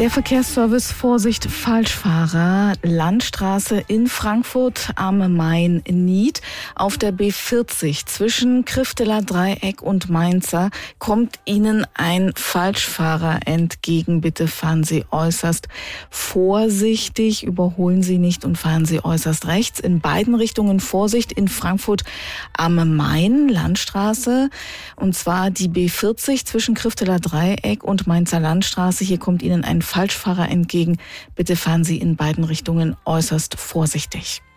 Der Verkehrsservice Vorsicht Falschfahrer, Landstraße in Frankfurt am Main-Nied. Auf der B40 zwischen Krifteler Dreieck und Mainzer kommt Ihnen ein Falschfahrer entgegen. Bitte fahren Sie äußerst vorsichtig, überholen Sie nicht und fahren Sie äußerst rechts. In beiden Richtungen Vorsicht in Frankfurt am Main, Landstraße. Und zwar die B40 zwischen Krifteler Dreieck und Mainzer Landstraße. Hier kommt Ihnen ein Falschfahrer entgegen. Bitte fahren Sie in beiden Richtungen äußerst vorsichtig.